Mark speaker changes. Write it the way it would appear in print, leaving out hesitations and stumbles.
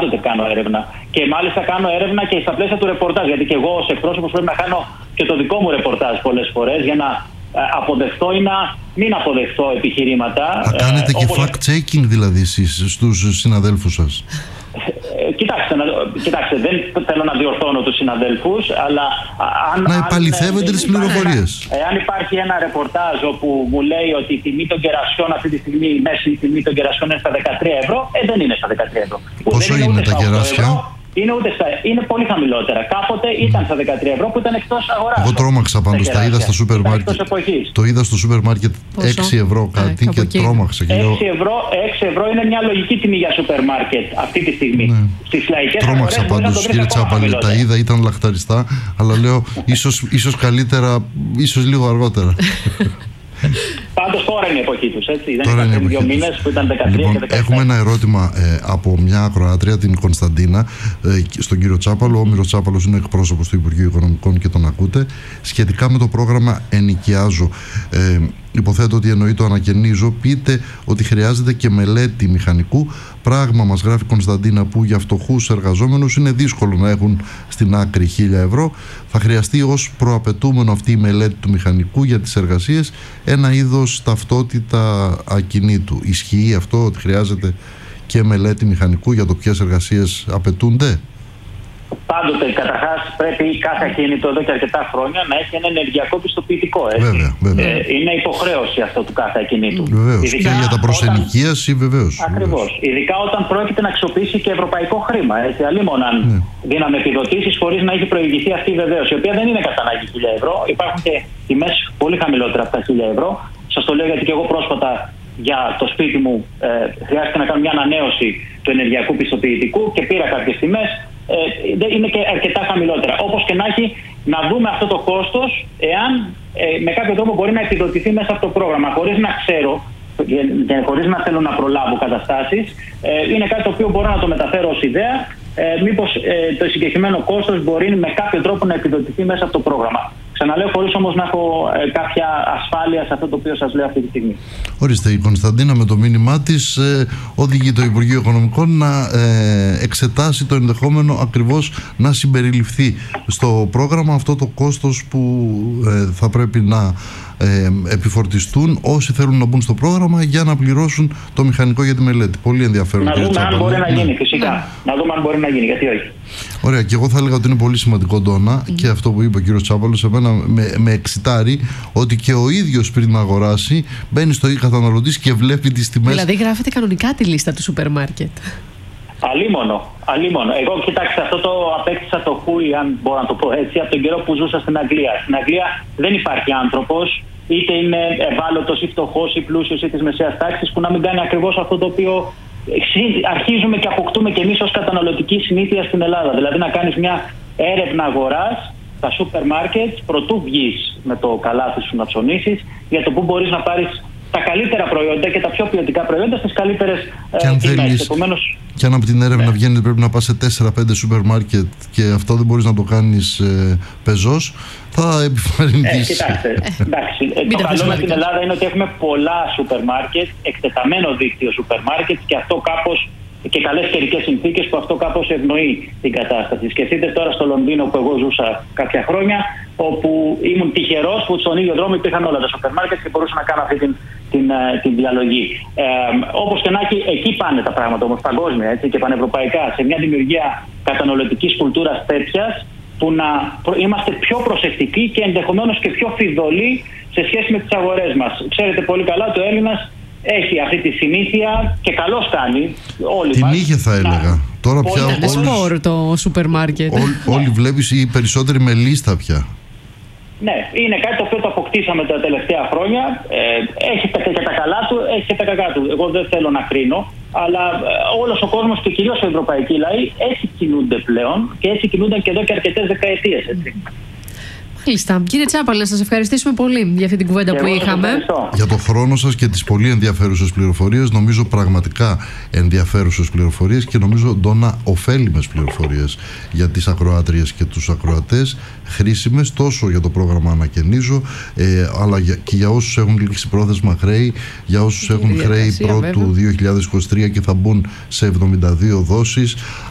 Speaker 1: Πάντοτε κάνω έρευνα. Και μάλιστα κάνω έρευνα και στα πλαίσια του ρεπορτάζ. Γιατί και εγώ ως εκπρόσωπος πρέπει να κάνω και το δικό μου ρεπορτάζ πολλές φορές για να αποδεχτώ ή να μην αποδεχτώ επιχειρήματα.
Speaker 2: Θα κάνετε και fact-checking δηλαδή εσείς στους συναδέλφους σας?
Speaker 1: Κοιτάξτε, δεν θέλω να διορθώνω τους συναδέλφους, αλλά
Speaker 2: να επαληθεύετε τις πληροφορίες.
Speaker 1: Αν υπάρχει ένα ρεπορτάζ όπου μου λέει ότι η τιμή των κερασιών αυτή τη στιγμή, η μέση τιμή των κερασιών είναι στα 13 ευρώ, δεν είναι στα 13 ευρώ.
Speaker 2: Πόσο είναι τα κεράσια?
Speaker 1: Είναι πολύ χαμηλότερα. Κάποτε ήταν στα 13 ευρώ που ήταν εκτός αγοράς.
Speaker 2: Εγώ τρόμαξα πάντως, τα είδα στο σούπερ μάρκετ. Το είδα στο σούπερ μάρκετ 6 ευρώ κάτι και τρόμαξα. 6
Speaker 1: ευρώ είναι μια λογική τιμή για σούπερ μάρκετ αυτή τη στιγμή.
Speaker 2: Ναι.
Speaker 1: Στις λαϊκές
Speaker 2: τρόμαξα
Speaker 1: αγορές
Speaker 2: πάντως, κύριε Τσάπαλη. Τα είδα, ήταν λαχταριστά, αλλά λέω ίσως καλύτερα, ίσως λίγο αργότερα.
Speaker 1: Πάντως τώρα είναι η εποχή τους, έτσι. Δεν ήταν 2 μήνες που ήταν 13
Speaker 2: λοιπόν,
Speaker 1: και 14.
Speaker 2: Έχουμε ένα ερώτημα από μια ακροάτρια, την Κωνσταντίνα, στον κύριο Τσάπαλο. Ο Όμηρος Τσάπαλος είναι εκπρόσωπος του Υπουργείου Οικονομικών και τον ακούτε. Σχετικά με το πρόγραμμα Ενοικιάζω, υποθέτω ότι εννοεί το ανακαινίζω. Πείτε ότι χρειάζεται και μελέτη μηχανικού. Πράγμα, μας γράφει η Κωνσταντίνα, που για φτωχούς εργαζόμενους είναι δύσκολο να έχουν στην άκρη 1.000 ευρώ. Θα χρειαστεί ως προαπαιτούμενο αυτή η μελέτη του μηχανικού για τις εργασίες, ένα είδος ταυτότητα ακινήτου. Ισχύει αυτό ότι χρειάζεται και μελέτη μηχανικού για το ποιες εργασίες απαιτούνται?
Speaker 1: Πάντοτε, καταρχάς, πρέπει κάθε ακίνητο εδώ και αρκετά χρόνια να έχει ένα ενεργειακό πιστοποιητικό.
Speaker 2: Βέβαια.
Speaker 1: Είναι υποχρέωση αυτό του κάθε ακινήτου.
Speaker 2: Βεβαίως. Και για τα προσενοικίαση, βεβαίως.
Speaker 1: Ακριβώς. Ειδικά όταν πρόκειται να αξιοποιήσει και ευρωπαϊκό χρήμα. Αλλήμον αν δίναμε επιδοτήσεις χωρίς να έχει προηγηθεί αυτή η βεβαίωση, η οποία δεν είναι κατά ανάγκη 1.000 ευρώ. Υπάρχουν και τιμές πολύ χαμηλότερα από τα 1.000 ευρώ. Σας το λέω γιατί και εγώ πρόσφατα για το σπίτι μου χρειάστηκε να κάνω μια ανανέωση του ενεργειακού πιστοποιητικού και πήρα κάποιες τιμές. Είναι και αρκετά χαμηλότερα. Όπως και να έχει, να δούμε αυτό το κόστος, εάν με κάποιο τρόπο μπορεί να επιδοτηθεί μέσα από το πρόγραμμα, χωρίς να ξέρω και χωρίς να θέλω να προλάβω καταστάσεις. Είναι κάτι το οποίο μπορώ να το μεταφέρω ως ιδέα. Μήπως το συγκεκριμένο κόστος μπορεί με κάποιο τρόπο να επιδοτηθεί μέσα από το πρόγραμμα. Ξαναλέω, χωρίς όμως να έχω κάποια ασφάλεια σε αυτό το οποίο σας λέω αυτή τη στιγμή.
Speaker 2: Ορίστε, η Κωνσταντίνα με το μήνυμά της οδηγεί το Υπουργείο Οικονομικών να εξετάσει το ενδεχόμενο ακριβώς να συμπεριληφθεί στο πρόγραμμα αυτό το κόστος που θα πρέπει να επιφορτιστούν όσοι θέλουν να μπουν στο πρόγραμμα για να πληρώσουν το μηχανικό για τη μελέτη. Πολύ ενδιαφέρον.
Speaker 1: Να δούμε αν μπορεί να γίνει, φυσικά. Να δούμε αν μπορεί να γίνει, γιατί όχι.
Speaker 2: Ωραία, και εγώ θα έλεγα ότι είναι πολύ σημαντικό, Ντόνα, και αυτό που είπε ο κύριος Τσάπαλος, εμένα με εξητάρει ότι και ο ίδιος πριν να αγοράσει μπαίνει στο καταναλωτής και βλέπει τις τιμές.
Speaker 3: Δηλαδή γράφετε κανονικά τη λίστα του σούπερ μάρκετ.
Speaker 1: Αλλήμονο. Εγώ, κοιτάξτε, αυτό το απέκτησα το χούι, αν μπορώ να το πω έτσι, από τον καιρό που ζούσα στην Αγγλία. Στην Αγγλία δεν υπάρχει άνθρωπος, είτε είναι ευάλωτος ή φτωχός ή πλούσιος ή της μεσαίας τάξης, που να μην κάνει ακριβώς αυτό το οποίο αρχίζουμε και αποκτούμε και εμείς ως καταναλωτική συνήθεια στην Ελλάδα. Δηλαδή να κάνεις μια έρευνα αγοράς στα σούπερ μάρκετ προτού βγεις με το καλάθι σου να ψωνίσεις, για το που μπορείς να πάρεις τα καλύτερα προϊόντα και τα πιο ποιοτικά προϊόντα στις καλύτερες τιμές.
Speaker 2: Και αν από την έρευνα βγαίνει πρέπει να πας σε 4-5 σούπερ μάρκετ και αυτό δεν μπορείς να το κάνεις πεζός, θα επιβαρυνθείς.
Speaker 1: Κοιτάξτε, εντάξει. Το καλό με την Ελλάδα είναι ότι έχουμε πολλά σούπερ μάρκετ, εκτεταμένο δίκτυο σούπερ μάρκετ και αυτό κάπως, και καλές καιρικές συνθήκες που αυτό κάπως ευνοεί την κατάσταση. Σκεφτείτε τώρα στο Λονδίνο που εγώ ζούσα κάποια χρόνια, όπου ήμουν τυχερός που στον ίδιο δρόμο υπήρχαν όλα τα σούπερ μάρκετ και μπορούσα να κάνω αυτή την διαλογή. Όπως και να έχει, εκεί πάνε τα πράγματα όμως παγκόσμια, έτσι, και πανευρωπαϊκά, σε μια δημιουργία καταναλωτικής κουλτούρας τέτοιας, που να είμαστε πιο προσεκτικοί και ενδεχομένως και πιο φιδωλοί σε σχέση με τις αγορές μας. Ξέρετε πολύ καλά ότι ο Έλληνας έχει αυτή τη συνήθεια και καλώς κάνει, όλοι
Speaker 2: την
Speaker 1: μας.
Speaker 2: Την είχε, θα έλεγα. Τώρα πια
Speaker 3: είναι σπορ το σούπερ μάρκετ.
Speaker 2: Όλοι βλέπεις, οι περισσότεροι με λίστα πια.
Speaker 1: Ναι, είναι κάτι το οποίο το αποκτήσαμε τα τελευταία χρόνια. Έχει και τα καλά του, έχει και τα κακά του. Εγώ δεν θέλω να κρίνω, αλλά όλος ο κόσμος και κυρίως οι ευρωπαϊκοί λαοί έτσι κινούνται πλέον και έτσι κινούνταν και εδώ και αρκετές δεκαετίες. Έτσι.
Speaker 3: Μάλιστα. Κύριε Τσάπαλε, να σας ευχαριστήσουμε πολύ για αυτή την κουβέντα που είχαμε.
Speaker 2: Για το χρόνο σας και τις πολύ ενδιαφέρουσες πληροφορίες. Νομίζω πραγματικά ενδιαφέρουσες πληροφορίες και νομίζω, Ντόνα, ωφέλιμες πληροφορίες για τις ακροάτριες και τους ακροατές. Χρήσιμες τόσο για το πρόγραμμα Ανακαινίζω, αλλά και για όσους έχουν λήξει πρόθεσμα χρέη, για όσους έχουν χρέη πρώτου 2023 και θα μπουν σε 72 δόσεις.